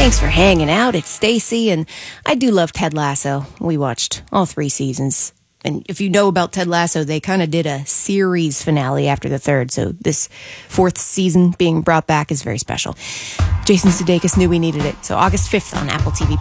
Thanks for hanging out. It's Stacy, and I do love Ted Lasso. We watched all 3 seasons. And if you know about Ted Lasso, they kind of did a series finale after the 3rd, so this 4th season being brought back is very special. Jason Sudeikis knew we needed it, so August 5th on Apple TV+.